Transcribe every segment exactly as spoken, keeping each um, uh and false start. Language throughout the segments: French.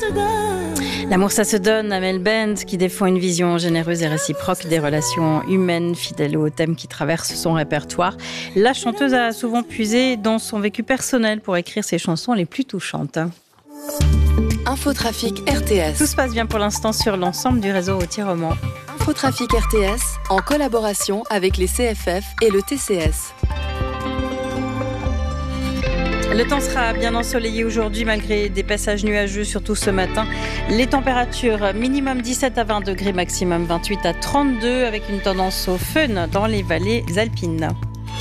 L'amour ça se donne, Amel Bent, qui défend une vision généreuse et réciproque des relations humaines, fidèle au thème qui traverse son répertoire. La chanteuse a souvent puisé dans son vécu personnel pour écrire ses chansons les plus touchantes. Infotrafic R T S. Tout se passe bien pour l'instant sur l'ensemble du réseau routier roman. Infotrafic R T S, en collaboration avec les C F F et le T C S. Le temps sera bien ensoleillé aujourd'hui malgré des passages nuageux, surtout ce matin. Les températures minimum dix-sept à vingt degrés, maximum vingt-huit à trente-deux, avec une tendance au fun dans les vallées alpines.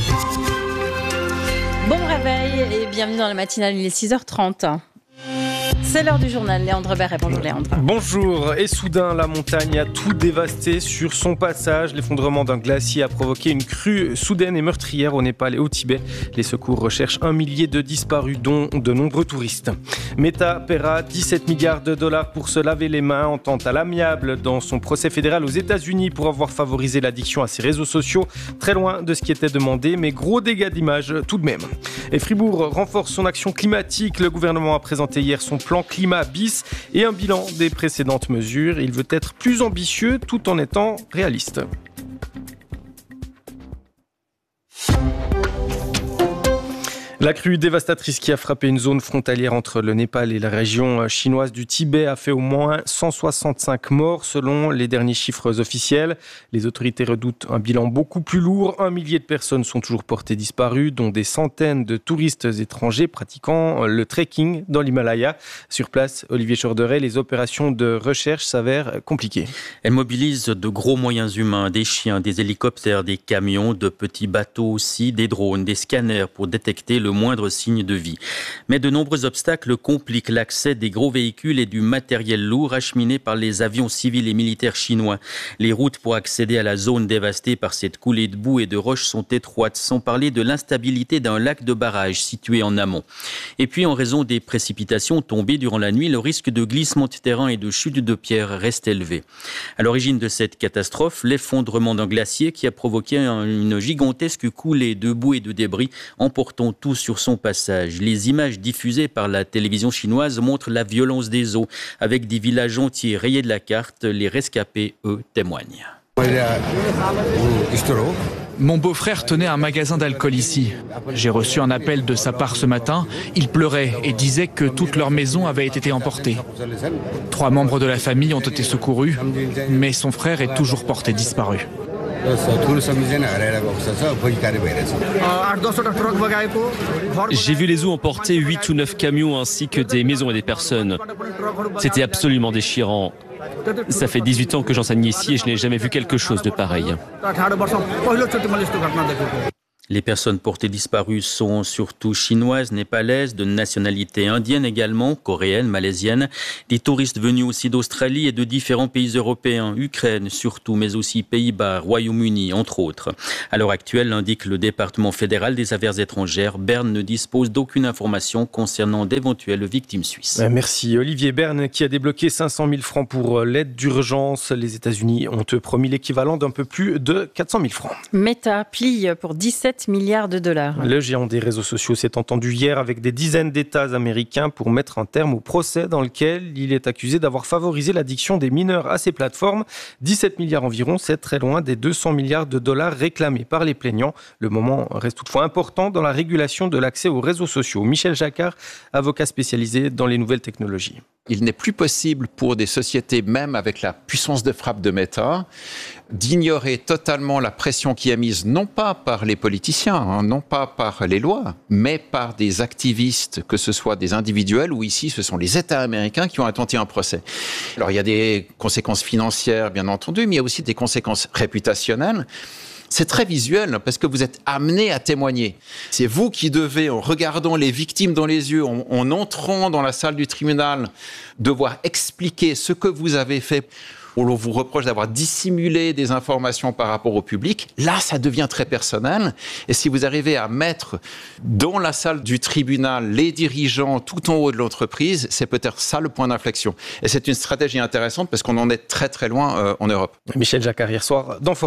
Bon réveil et bienvenue dans la matinale, il est six heures trente. C'est l'heure du journal. Léandre Berret, bonjour Léandre. Bonjour. Et soudain, la montagne a tout dévasté sur son passage. L'effondrement d'un glacier a provoqué une crue soudaine et meurtrière au Népal et au Tibet. Les secours recherchent un millier de disparus, dont de nombreux touristes. Meta paiera dix-sept milliards de dollars pour se laver les mains, entente à l'amiable dans son procès fédéral aux États-Unis pour avoir favorisé l'addiction à ses réseaux sociaux. Très loin de ce qui était demandé, mais gros dégâts d'image tout de même. Et Fribourg renforce son action climatique. Le gouvernement a présenté hier son plan climat bis et un bilan des précédentes mesures. Il veut être plus ambitieux tout en étant réaliste. La crue dévastatrice qui a frappé une zone frontalière entre le Népal et la région chinoise du Tibet a fait au moins cent soixante-cinq morts selon les derniers chiffres officiels. Les autorités redoutent un bilan beaucoup plus lourd. Un millier de personnes sont toujours portées disparues, dont des centaines de touristes étrangers pratiquant le trekking dans l'Himalaya. Sur place, Olivier Chorderet, les opérations de recherche s'avèrent compliquées. Elles mobilisent de gros moyens humains, des chiens, des hélicoptères, des camions, de petits bateaux aussi, des drones, des scanners pour détecter le le moindre signe de vie. Mais de nombreux obstacles compliquent l'accès des gros véhicules et du matériel lourd acheminés par les avions civils et militaires chinois. Les routes pour accéder à la zone dévastée par cette coulée de boue et de roches sont étroites, sans parler de l'instabilité d'un lac de barrage situé en amont. Et puis, en raison des précipitations tombées durant la nuit, le risque de glissement de terrain et de chute de pierres reste élevé. À l'origine de cette catastrophe, l'effondrement d'un glacier qui a provoqué une gigantesque coulée de boue et de débris, emportant tout sur son passage. Les images diffusées par la télévision chinoise montrent la violence des eaux, avec des villages entiers rayés de la carte. Les rescapés, eux, témoignent. Mon beau-frère tenait un magasin d'alcool ici. J'ai reçu un appel de sa part ce matin. Il pleurait et disait que toute leur maison avait été emportée. Trois membres de la famille ont été secourus, mais son frère est toujours porté disparu. J'ai vu les eaux emporter huit ou neuf camions ainsi que des maisons et des personnes. C'était absolument déchirant. Ça fait dix-huit ans que j'enseigne ici et je n'ai jamais vu quelque chose de pareil. Les personnes portées disparues sont surtout chinoises, népalaises, de nationalité indienne également, coréenne, malaisienne. Des touristes venus aussi d'Australie et de différents pays européens, Ukraine surtout, mais aussi Pays-Bas, Royaume-Uni, entre autres. À l'heure actuelle, indique le département fédéral des affaires étrangères, Berne ne dispose d'aucune information concernant d'éventuelles victimes suisses. Merci Olivier. Berne qui a débloqué cinq cent mille francs pour l'aide d'urgence. Les États-Unis ont promis l'équivalent d'un peu plus de quatre cent mille francs. Meta plie pour dix-sept milliards de dollars. Le géant des réseaux sociaux s'est entendu hier avec des dizaines d'États américains pour mettre un terme au procès dans lequel il est accusé d'avoir favorisé l'addiction des mineurs à ses plateformes. dix-sept milliards environ, c'est très loin des deux cents milliards de dollars réclamés par les plaignants. Le moment reste toutefois important dans la régulation de l'accès aux réseaux sociaux. Michel Jacquard, avocat spécialisé dans les nouvelles technologies. Il n'est plus possible pour des sociétés, même avec la puissance de frappe de Meta, d'ignorer totalement la pression qui est mise, non pas par les politiciens, hein, non pas par les lois, mais par des activistes, que ce soit des individuels ou ici, ce sont les États américains qui ont intenté un procès. Alors, il y a des conséquences financières, bien entendu, mais il y a aussi des conséquences réputationnelles. C'est très visuel parce que vous êtes amené à témoigner. C'est vous qui devez, en regardant les victimes dans les yeux, en, en entrant dans la salle du tribunal, devoir expliquer ce que vous avez fait. On vous reproche d'avoir dissimulé des informations par rapport au public. Là, ça devient très personnel. Et si vous arrivez à mettre dans la salle du tribunal les dirigeants tout en haut de l'entreprise, c'est peut-être ça le point d'inflexion. Et c'est une stratégie intéressante parce qu'on en est très très loin euh, en Europe. Michel Jacquard hier soir dans Forum.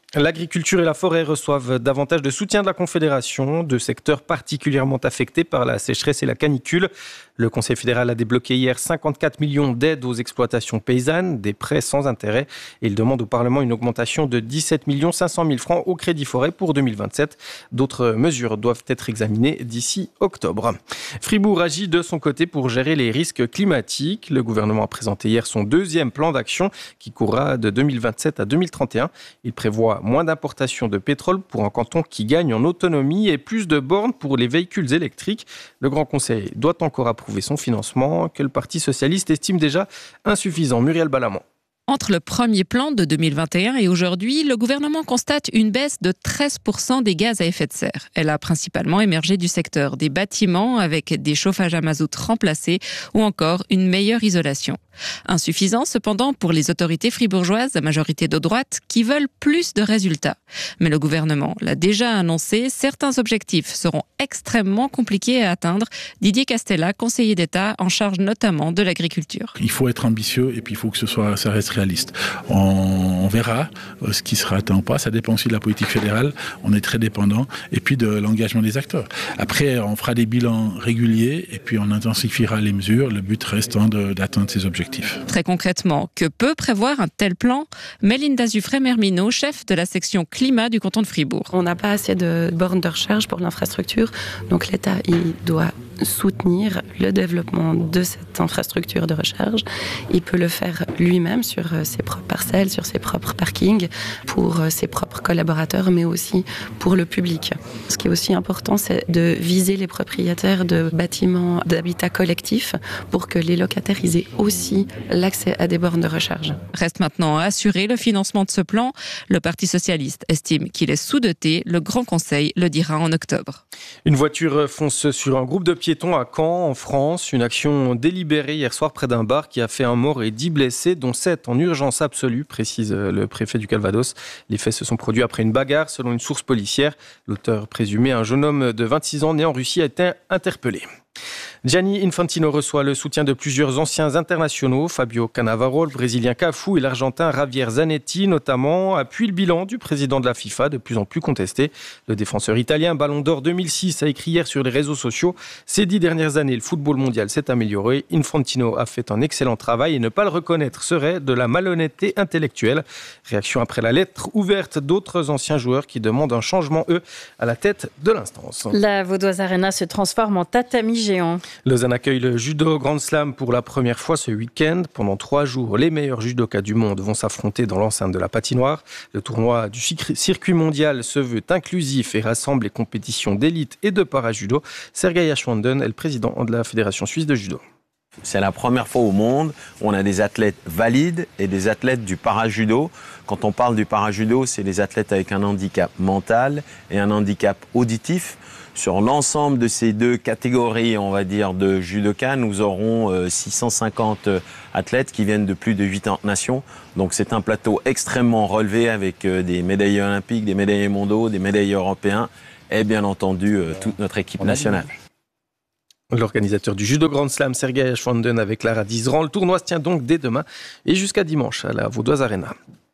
L'agriculture et la forêt reçoivent davantage de soutien de la Confédération, deux secteurs particulièrement affectés par la sécheresse et la canicule. Le Conseil fédéral a débloqué hier cinquante-quatre millions d'aides aux exploitations paysannes, des prêts sans intérêt. Et il demande au Parlement une augmentation de dix-sept millions cinq cent mille francs au crédit forêt pour deux mille vingt-sept. D'autres mesures doivent être examinées d'ici octobre. Fribourg agit de son côté pour gérer les risques climatiques. Le gouvernement a présenté hier son deuxième plan d'action qui courra de deux mille vingt-sept à deux mille trente et un. Il prévoit moins d'importation de pétrole pour un canton qui gagne en autonomie et plus de bornes pour les véhicules électriques. Le Grand Conseil doit encore approuver son financement que le Parti socialiste estime déjà insuffisant. Muriel Balamant. Entre le premier plan de deux mille vingt et un et aujourd'hui, le gouvernement constate une baisse de treize pour cent des gaz à effet de serre. Elle a principalement émergé du secteur des bâtiments avec des chauffages à mazout remplacés ou encore une meilleure isolation. Insuffisant cependant pour les autorités fribourgeoises à majorité de droite qui veulent plus de résultats. Mais le gouvernement l'a déjà annoncé, certains objectifs seront extrêmement compliqués à atteindre. Didier Castella, conseiller d'État en charge notamment de l'agriculture. Il faut être ambitieux et puis il faut que ce soit, ça reste réaliste. On, on verra ce qui sera atteint ou pas. Ça dépend aussi de la politique fédérale. On est très dépendant et puis de l'engagement des acteurs. Après, on fera des bilans réguliers et puis on intensifiera les mesures. Le but restant de, d'atteindre ces objectifs. Très concrètement, que peut prévoir un tel plan ? Mélinda Zuffray-Mermino, chef de la section climat du canton de Fribourg. On n'a pas assez de bornes de recharge pour l'infrastructure, donc l'État il doit soutenir le développement de cette infrastructure de recharge. Il peut le faire lui-même sur ses propres parcelles, sur ses propres parkings, pour ses propres collaborateurs, mais aussi pour le public. Ce qui est aussi important, c'est de viser les propriétaires de bâtiments d'habitat collectif pour que les locataires ils aient aussi l'accès à des bornes de recharge. Reste maintenant à assurer le financement de ce plan. Le Parti socialiste estime qu'il est sous-doté. Le Grand Conseil le dira en octobre. Une voiture fonce sur un groupe de piétons à Caen, en France. Une action délibérée hier soir près d'un bar qui a fait un mort et dix blessés, dont sept en urgence absolue, précise le préfet du Calvados. Les faits se sont produits après une bagarre, selon une source policière. L'auteur présumé, un jeune homme de vingt-six ans né en Russie, a été interpellé. Gianni Infantino reçoit le soutien de plusieurs anciens internationaux. Fabio Cannavaro, le Brésilien Cafu et l'Argentin Javier Zanetti notamment appuient le bilan du président de la FIFA, de plus en plus contesté. Le défenseur italien, Ballon d'Or deux mille six, a écrit hier sur les réseaux sociaux « Ces dix dernières années, le football mondial s'est amélioré. Infantino a fait un excellent travail et ne pas le reconnaître serait de la malhonnêteté intellectuelle. » Réaction après la lettre ouverte d'autres anciens joueurs qui demandent un changement, eux, à la tête de l'instance. La Vaudoise Arena se transforme en tatami géant. Lausanne accueille le Judo Grand Slam pour la première fois ce week-end. Pendant trois jours, les meilleurs judokas du monde vont s'affronter dans l'enceinte de la patinoire. Le tournoi du circuit mondial se veut inclusif et rassemble les compétitions d'élite et de para-judo. Sergei Ashwanden est le président de la Fédération suisse de judo. C'est la première fois au monde où on a des athlètes valides et des athlètes du para-judo. Quand on parle du para-judo, c'est les athlètes avec un handicap mental et un handicap auditif. Sur l'ensemble de ces deux catégories, on va dire, de judoka, nous aurons six cent cinquante athlètes qui viennent de plus de huit nations. Donc c'est un plateau extrêmement relevé avec des médaillés olympiques, des médaillés mondiaux, des médaillés européens et bien entendu toute notre équipe nationale. L'organisateur du Judo Grand Slam, Sergei Ashwanden avec Lara Dizran. Le tournoi se tient donc dès demain et jusqu'à dimanche à la Vaudoise Arena.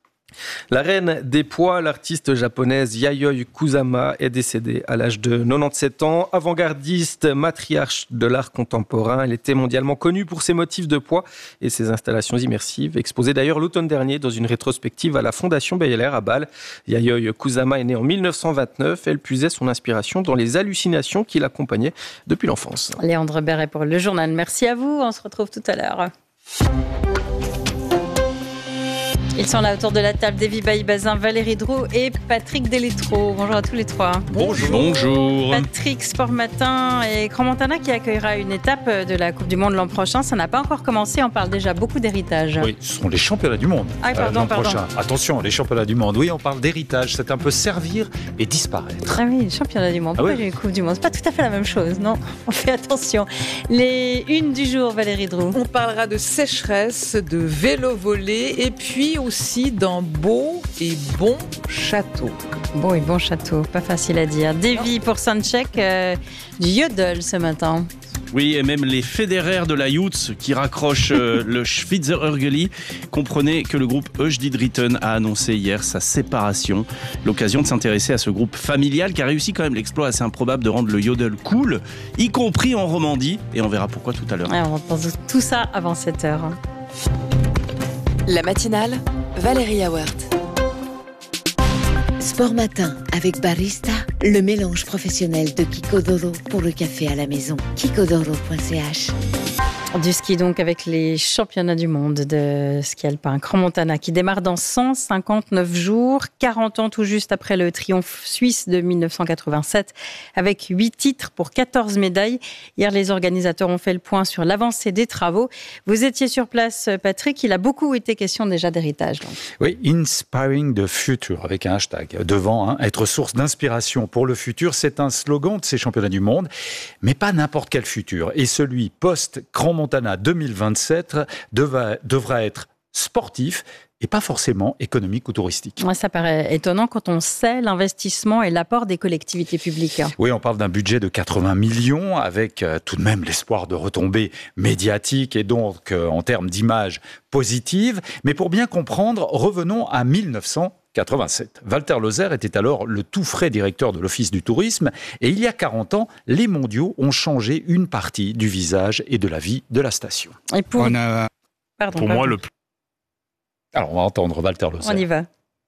La reine des poids, l'artiste japonaise Yayoi Kusama, est décédée à l'âge de quatre-vingt-dix-sept ans. Avant-gardiste, matriarche de l'art contemporain, elle était mondialement connue pour ses motifs de poids et ses installations immersives, exposées d'ailleurs l'automne dernier dans une rétrospective à la Fondation Bayer à Bâle. Yayoi Kusama est née en mille neuf cent vingt-neuf. Elle puisait son inspiration dans les hallucinations qui l'accompagnaient depuis l'enfance. Léandre Berret pour le journal. Merci à vous. On se retrouve tout à l'heure. Ils sont là autour de la table, Davy Bailly-Bazin, Valérie Droux et Patrick Delétro. Bonjour à tous les trois. Bonjour. Bonjour. Patrick, Sport Matin et Crans-Montana qui accueillera une étape de la Coupe du Monde l'an prochain. Ça n'a pas encore commencé, on parle déjà beaucoup d'héritage. Oui, ce sont les championnats du monde ah, pardon, euh, l'an pardon. prochain. Attention, les championnats du monde. Oui, on parle d'héritage, c'est un peu servir et disparaître. Ah oui, les championnats du monde, pourquoi ah oui. les Coupes du monde ? C'est pas tout à fait la même chose, non ? On fait attention. Les unes du jour, Valérie Droux. On parlera de sécheresse, de vélo volé et puis aussi d'un beau et bon château. Beau et bon château, pas facile à dire. Davy pour Soundcheck, euh, du yodel ce matin. Oui, et même les fédéraires de la Youth qui raccrochent euh, le Schweizer Urgeli. Comprenez que le groupe Eujdi Dritten a annoncé hier sa séparation. L'occasion de s'intéresser à ce groupe familial qui a réussi quand même l'exploit assez improbable de rendre le yodel cool, y compris en Romandie. Et on verra pourquoi tout à l'heure. Ouais, on entend tout ça avant sept heures. La matinale, Valérie Awert. Sport matin avec Barista, le mélange professionnel de Kikodoro pour le café à la maison. kikodoro point c h. Du ski donc avec les championnats du monde de ski alpin Crans-Montana qui démarre dans cent cinquante-neuf jours, quarante ans tout juste après le triomphe suisse de mille neuf cent quatre-vingt-sept avec huit titres pour quatorze médailles. Hier, les organisateurs ont fait le point sur l'avancée des travaux. Vous étiez sur place, Patrick, il a beaucoup été question déjà d'héritage. Donc. Oui, Inspiring the Future avec un hashtag devant, hein, être source d'inspiration pour le futur, c'est un slogan de ces championnats du monde, mais pas n'importe quel futur. Et celui post-Crans-Montana Montana deux mille vingt-sept devra, devra être sportif et pas forcément économique ou touristique. Ouais, ça paraît étonnant quand on sait l'investissement et l'apport des collectivités publiques. Oui, on parle d'un budget de quatre-vingts millions avec euh, tout de même l'espoir de retombées médiatiques et donc euh, en termes d'image positive. Mais pour bien comprendre, revenons à mille neuf cent quatre-vingt-sept. Walter Lozer était alors le tout frais directeur de l'Office du tourisme et il y a quarante ans, les mondiaux ont changé une partie du visage et de la vie de la station. Et pour, on a... pardon, pour pardon. moi, le plus... Alors, on va entendre Walter Lozer. On y va.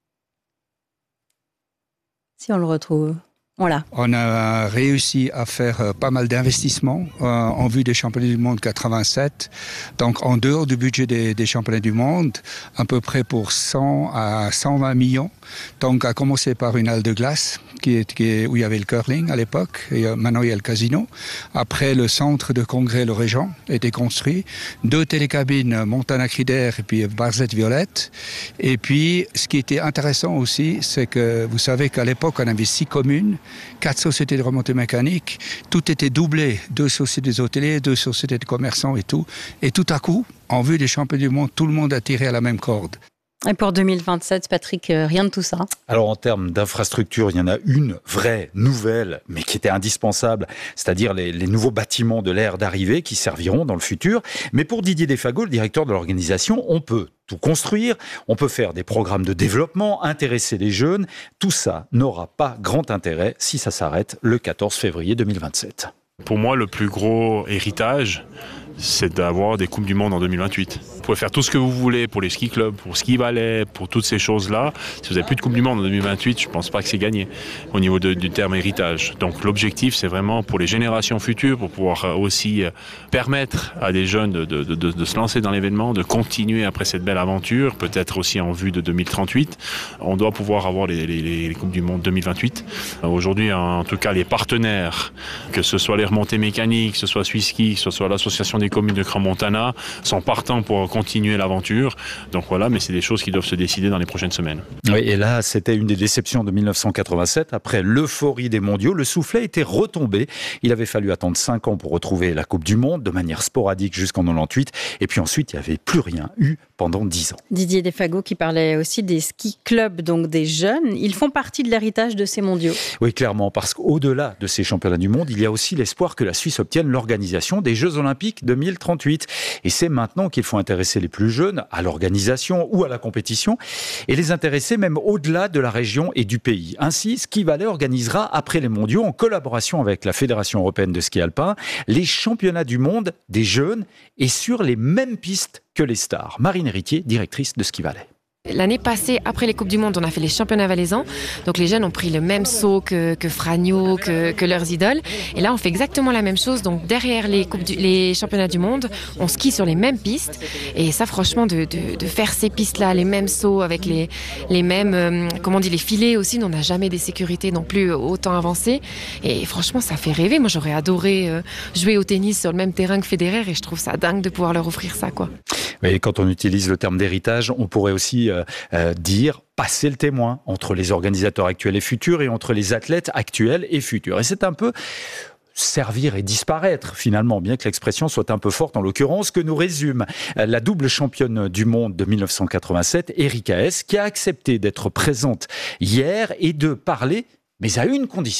Si on le retrouve. Voilà. On a réussi à faire pas mal d'investissements euh, en vue des championnats du monde quatre-vingt-sept. Donc, en dehors du budget des, des championnats du monde, à peu près pour cent à cent vingt millions. Donc, à commencer par une halle de glace qui est, qui est, où il y avait le curling à l'époque. Et euh, maintenant, il y a le casino. Après, le centre de congrès Le Régent a été construit. Deux télécabines, Montana Crider et puis Barzette Violette. Et puis, ce qui était intéressant aussi, c'est que vous savez qu'à l'époque, on avait six communes, quatre sociétés de remontée mécanique, tout était doublé, deux sociétés hôtelières, deux sociétés de commerçants et tout. Et tout à coup, en vue des championnats du monde, tout le monde a tiré à la même corde. Et pour deux mille vingt-sept, Patrick, rien de tout ça. Alors en termes d'infrastructure, il y en a une vraie, nouvelle, mais qui était indispensable, c'est-à-dire les, les nouveaux bâtiments de l'aire d'arrivée qui serviront dans le futur. Mais pour Didier Desfagot, le directeur de l'organisation, on peut tout construire, on peut faire des programmes de développement, intéresser les jeunes. Tout ça n'aura pas grand intérêt si ça s'arrête le quatorze février deux mille vingt-sept. Pour moi, le plus gros héritage, c'est d'avoir des Coupes du Monde en deux mille vingt-huit. Vous pouvez faire tout ce que vous voulez pour les ski clubs, pour ski ballet, pour toutes ces choses-là. Si vous n'avez plus de Coupe du Monde en deux mille vingt-huit, je ne pense pas que c'est gagné au niveau de, du terme héritage. Donc l'objectif, c'est vraiment pour les générations futures, pour pouvoir aussi permettre à des jeunes de, de, de, de se lancer dans l'événement, de continuer après cette belle aventure, peut-être aussi en vue de deux mille trente-huit. On doit pouvoir avoir les, les, les Coupes du Monde deux mille vingt-huit. Aujourd'hui, en tout cas, les partenaires, que ce soit les remontées mécaniques, que ce soit Swisski, que ce soit l'association des communes de Crans-Montana, sont partants pour continuer l'aventure. Donc voilà, mais c'est des choses qui doivent se décider dans les prochaines semaines. Oui, et là, c'était une des déceptions de mille neuf cent quatre-vingt-sept. Après l'euphorie des mondiaux, le soufflet était retombé. Il avait fallu attendre cinq ans pour retrouver la Coupe du Monde, de manière sporadique jusqu'en quatre-vingt-dix-huit. Et puis ensuite, il n'y avait plus rien eu pendant dix ans. Didier Desfagot qui parlait aussi des ski clubs, donc des jeunes. Ils font partie de l'héritage de ces mondiaux. Oui, clairement, parce qu'au-delà de ces championnats du monde, il y a aussi l'espoir que la Suisse obtienne l'organisation des Jeux Olympiques deux mille trente-huit. Et c'est maintenant qu'il faut intéresser les plus jeunes à l'organisation ou à la compétition et les intéresser même au-delà de la région et du pays. Ainsi, Ski Valais organisera après les mondiaux, en collaboration avec la Fédération européenne de ski alpin, les championnats du monde des jeunes et sur les mêmes pistes que les stars. Marine Héritier, directrice de Ski Valais. L'année passée, après les Coupes du Monde, on a fait les championnats valaisans. Donc les jeunes ont pris le même saut que, que Fragno, que, que leurs idoles. Et là, on fait exactement la même chose. Donc derrière les, coupes du, les championnats du monde, on skie sur les mêmes pistes. Et ça, franchement, de, de, de faire ces pistes-là, les mêmes sauts avec les, les mêmes, euh, comment on dit, les filets aussi. On n'a jamais des sécurités non plus autant avancées. Et franchement, ça fait rêver. Moi, j'aurais adoré euh, jouer au tennis sur le même terrain que Federer. Et je trouve ça dingue de pouvoir leur offrir ça, quoi. Et quand on utilise le terme d'héritage, on pourrait aussi euh, euh, dire passer le témoin entre les organisateurs actuels et futurs et entre les athlètes actuels et futurs. Et c'est un peu servir et disparaître, finalement, bien que l'expression soit un peu forte, en l'occurrence, que nous résume la double championne du monde de mille neuf cent quatre-vingt-sept, Erika Hess, qui a accepté d'être présente hier et de parler, mais à une condition.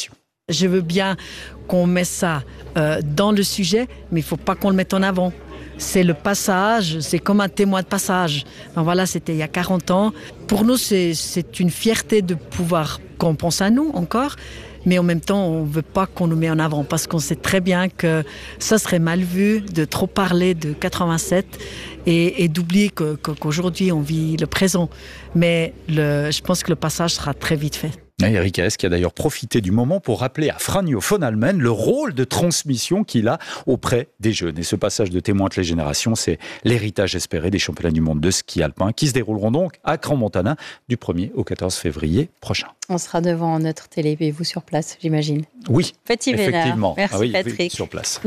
Je veux bien qu'on mette ça euh, dans le sujet, mais il ne faut pas qu'on le mette en avant. C'est le passage, c'est comme un témoin de passage. Ben voilà, c'était il y a quarante ans. Pour nous, c'est, c'est une fierté de pouvoir qu'on pense à nous encore, mais en même temps, on ne veut pas qu'on nous mette en avant parce qu'on sait très bien que ça serait mal vu de trop parler de quatre-vingt-sept et, et d'oublier que, que, qu'aujourd'hui, on vit le présent. Mais le, je pense que le passage sera très vite fait. Eric Haes qui a d'ailleurs profité du moment pour rappeler à Franjo von Allmen le rôle de transmission qu'il a auprès des jeunes. Et ce passage de témoin entre les générations, c'est l'héritage espéré des championnats du monde de ski alpin qui se dérouleront donc à Crans-Montana du premier au quatorze février prochain. On sera devant notre télé et vous sur place, j'imagine. Oui, Petit effectivement. Merci ah oui, Patrick. Oui, sur place.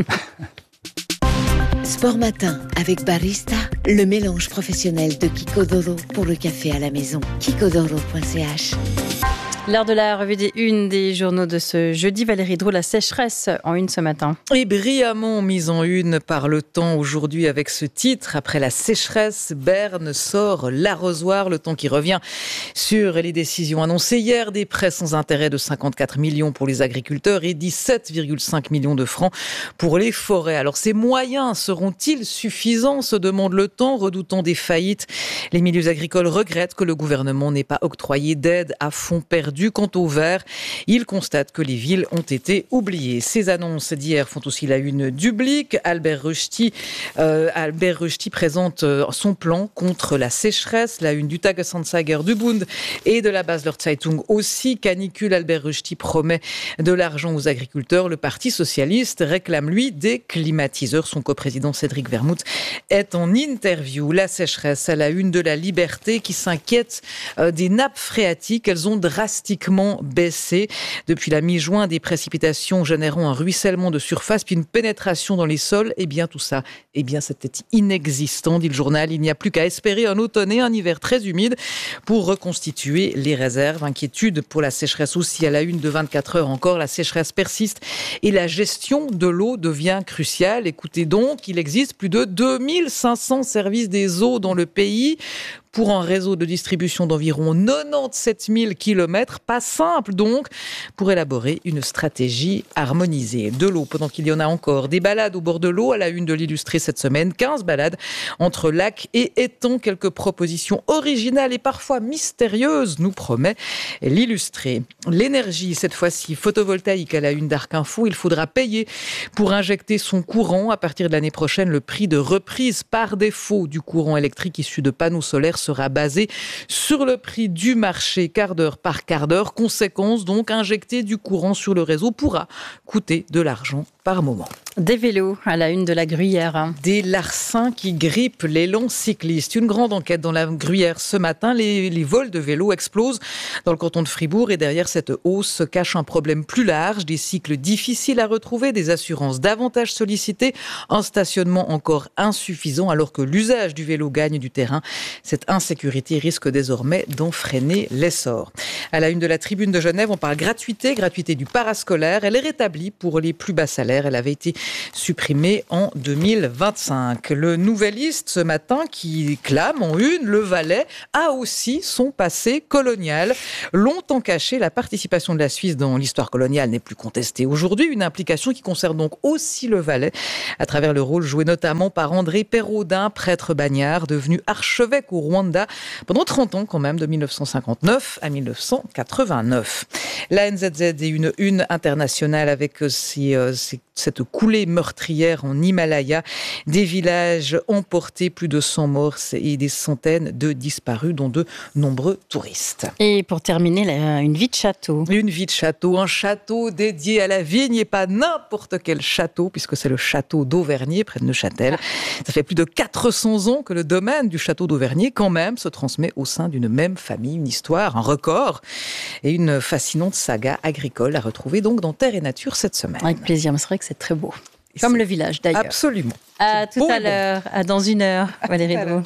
Sport Matin avec Barista, le mélange professionnel de Kikodoro pour le café à la maison. kikodoro point c h. L'heure de la revue des unes des journaux de ce jeudi. Valérie Drou, la sécheresse en une ce matin. Et brillamment mise en une par le temps aujourd'hui avec ce titre. Après la sécheresse, Berne sort l'arrosoir. Le temps qui revient sur les décisions annoncées hier. Des prêts sans intérêt de cinquante-quatre millions pour les agriculteurs et dix-sept virgule cinq millions de francs pour les forêts. Alors ces moyens seront-ils suffisants, se demande le temps, redoutant des faillites. Les milieux agricoles regrettent que le gouvernement n'ait pas octroyé d'aide à fonds perdus. Quant au vert, il constate que les villes ont été oubliées. Ces annonces d'hier font aussi la une du Blick. Albert Rushdie, euh, Albert Rushdie présente son plan contre la sécheresse. La une du Tagesanzeiger, du Bund et de la Basler Zeitung aussi. Canicule, Albert Rushdie promet de l'argent aux agriculteurs. Le Parti socialiste réclame, lui, des climatiseurs. Son coprésident Cédric Vermouth est en interview. La sécheresse à la une de la Liberté qui s'inquiète euh, des nappes phréatiques. Elles ont drastiquement baissé depuis la mi-juin, des précipitations générant un ruissellement de surface puis une pénétration dans les sols. Eh bien tout ça, eh bien c'était inexistant, dit le journal. Il n'y a plus qu'à espérer un automne et un hiver très humide pour reconstituer les réserves. Inquiétude pour la sécheresse aussi à la une de vingt-quatre heures encore. La sécheresse persiste et la gestion de l'eau devient cruciale. Écoutez donc, il existe plus de deux mille cinq cents services des eaux dans le pays pour un réseau de distribution d'environ quatre-vingt-dix-sept mille kilomètres. Pas simple donc pour élaborer une stratégie harmonisée. De l'eau, pendant qu'il y en a encore. Des balades au bord de l'eau à la une de l'Illustré cette semaine. quinze balades entre lacs et étangs. Quelques propositions originales et parfois mystérieuses, nous promet l'Illustré. L'énergie, cette fois-ci photovoltaïque à la une d'Arc Info. Il faudra payer pour injecter son courant. À partir de l'année prochaine, le prix de reprise par défaut du courant électrique issu de panneaux solaires sera basé sur le prix du marché quart d'heure par quart d'heure. Conséquence donc, injecter du courant sur le réseau pourra coûter de l'argent par moment. Des vélos à la une de la Gruyère. Des larcins qui grippent l'élan cycliste. Une grande enquête dans la Gruyère ce matin. Les, les vols de vélos explosent dans le canton de Fribourg et derrière cette hausse se cache un problème plus large. Des cycles difficiles à retrouver, des assurances davantage sollicitées, un stationnement encore insuffisant alors que l'usage du vélo gagne du terrain. Cette insécurité risque désormais d'en freiner l'essor. À la une de la Tribune de Genève, on parle gratuité, gratuité du parascolaire. Elle est rétablie pour les plus bas salaires. Elle avait été supprimée en deux mille vingt-cinq. Le Nouvelliste ce matin qui clame en une, le Valais a aussi son passé colonial. Longtemps caché, la participation de la Suisse dans l'histoire coloniale n'est plus contestée aujourd'hui. Une implication qui concerne donc aussi le Valais à travers le rôle joué notamment par André Perraudin, prêtre bagnard, devenu archevêque au Rwanda pendant trente ans quand même, de mille neuf cent cinquante-neuf à mille neuf cent quatre-vingt-neuf. La N Z Z est une une internationale avec ces, euh, ces, cette coulée meurtrière en Himalaya. Des villages emportés, plus de cent morts et des centaines de disparus, dont de nombreux touristes. Et pour terminer, là, une vie de château. Une vie de château, un château dédié à la vigne et pas n'importe quel château, puisque c'est le château d'Auvergne, près de Neuchâtel. Ça fait plus de quatre cents ans que le domaine du château d'Auvergne, quand même, se transmet au sein d'une même famille. Une histoire, un record et une fascinante saga agricole à retrouver donc dans Terre et Nature cette semaine. Avec plaisir, mais c'est vrai que c'est très beau. Comme le village d'ailleurs. Absolument. À tout à l'heure, à dans une heure, Valérie Drou.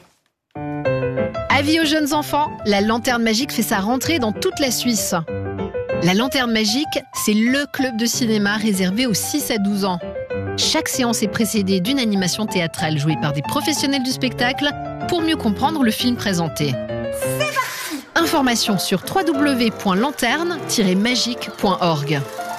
Avis aux jeunes enfants, la Lanterne Magique fait sa rentrée dans toute la Suisse. La Lanterne Magique, c'est le club de cinéma réservé aux six à douze ans. Chaque séance est précédée d'une animation théâtrale jouée par des professionnels du spectacle pour mieux comprendre le film présenté. C'est parti ! Informations sur w w w point lanterne tiret magique point org.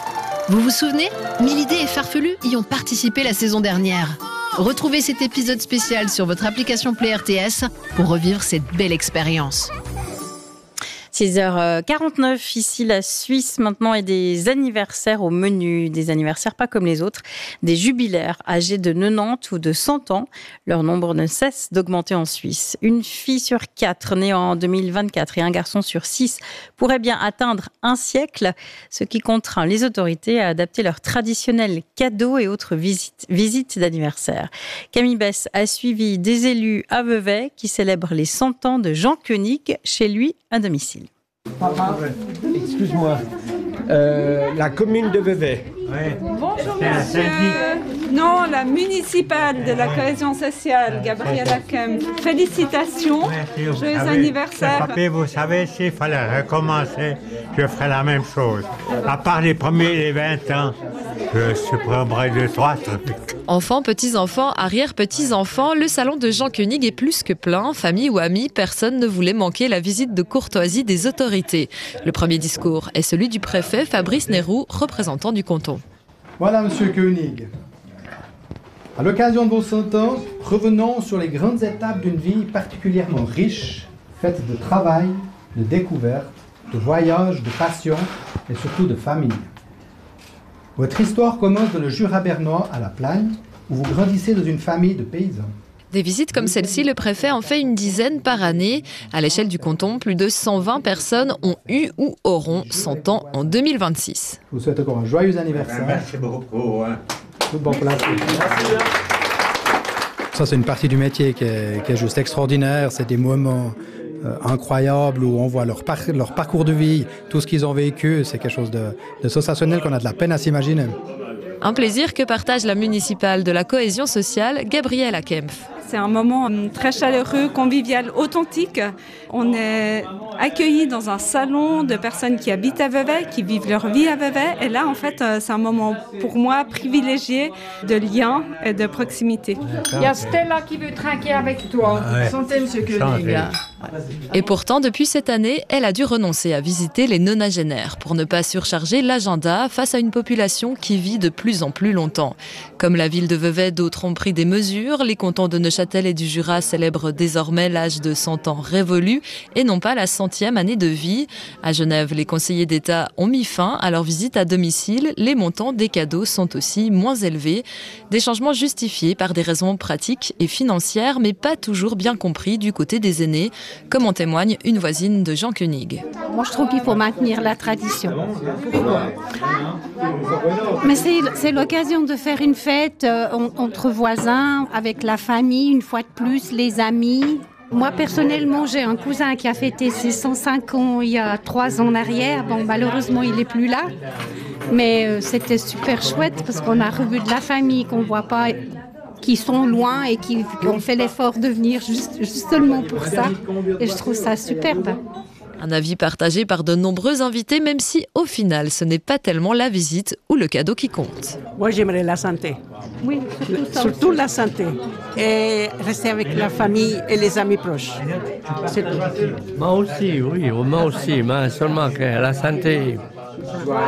Vous vous souvenez? Mille idées et farfelus y ont participé la saison dernière. Retrouvez cet épisode spécial sur votre application Play R T S pour revivre cette belle expérience. six heures quarante-neuf, ici la Suisse maintenant, et des anniversaires au menu. Des anniversaires pas comme les autres, des jubilaires âgés de quatre-vingt-dix ou de cent ans. Leur nombre ne cesse d'augmenter en Suisse. Une fille sur quatre née en deux mille vingt-quatre et un garçon sur six pourraient bien atteindre un siècle, ce qui contraint les autorités à adapter leurs traditionnels cadeaux et autres visites, visites d'anniversaire. Camille Bess a suivi des élus à Vevey qui célèbrent les cent ans de Jean Koenig chez lui à domicile. Papa, excuse-moi, euh, la commune de Vevey. Ouais. Bonjour monsieur. Non, la municipale de la cohésion sociale, Gabriela Kemp. Félicitations, Merci. joyeux Savez, anniversaire. Papier, vous savez, s'il fallait recommencer, je ferais la même chose. À part les premiers les vingt ans, je supprimerais deux, trois trucs. Enfants, petits-enfants, arrière-petits-enfants, le salon de Jean Koenig est plus que plein. Famille ou amis, personne ne voulait manquer la visite de courtoisie des autorités. Le premier discours est celui du préfet Fabrice Néroux, représentant du canton. Voilà, monsieur Koenig. À l'occasion de vos cent ans, revenons sur les grandes étapes d'une vie particulièrement riche, faite de travail, de découvertes, de voyages, de passion et surtout de famille. Votre histoire commence dans le Jura bernois à La Plagne, où vous grandissez dans une famille de paysans. Des visites comme celle-ci, le préfet en fait une dizaine par année. À l'échelle du canton, plus de cent vingt personnes ont eu ou auront cent ans en deux mille vingt-six. Je vous souhaite encore un joyeux anniversaire. Merci beaucoup. Hein. Tout bon place. Ça, c'est une partie du métier qui est, qui est juste extraordinaire. C'est des moments euh, incroyables où on voit leur, par, leur parcours de vie, tout ce qu'ils ont vécu. C'est quelque chose de, de sensationnel qu'on a de la peine à s'imaginer. Un plaisir que partage la municipale de la cohésion sociale, Gabriela Kempf. C'est un moment très chaleureux, convivial, authentique. On est accueillis dans un salon de personnes qui habitent à Vevey, qui vivent leur vie à Vevey. Et là, en fait, c'est un moment pour moi privilégié de lien et de proximité. Il y a Stella qui veut trinquer avec toi. Ouais. Santé, monsieur Koenig. Et pourtant, depuis cette année, elle a dû renoncer à visiter les nonagénaires pour ne pas surcharger l'agenda face à une population qui vit de plus en plus longtemps. Comme la ville de Vevey, d'autres ont pris des mesures. Les cantons de Neuchâtel et du Jura célèbrent désormais l'âge de cent ans révolu et non pas la centième année de vie. À Genève, les conseillers d'État ont mis fin à leur visite à domicile. Les montants des cadeaux sont aussi moins élevés. Des changements justifiés par des raisons pratiques et financières, mais pas toujours bien compris du côté des aînés, comme en témoigne une voisine de Jean Koenig. Moi, je trouve qu'il faut maintenir la tradition. Pourquoi ? Mais c'est, c'est l'occasion de faire une fête euh, entre voisins, avec la famille, une fois de plus, les amis. Moi, personnellement, j'ai un cousin qui a fêté ses cent cinq ans il y a trois ans en arrière. Bon, malheureusement, il n'est plus là. Mais euh, c'était super chouette parce qu'on a revu de la famille qu'on ne voit pas, qui sont loin et qui, qui ont fait l'effort de venir juste, juste seulement pour ça. Et je trouve ça superbe. Un avis partagé par de nombreux invités, même si au final ce n'est pas tellement la visite ou le cadeau qui compte. Moi j'aimerais la santé. Oui, surtout, ça surtout aussi. La santé. Et rester avec la famille et les amis proches. C'est tout. Moi aussi, oui, moi aussi, mais seulement que la santé.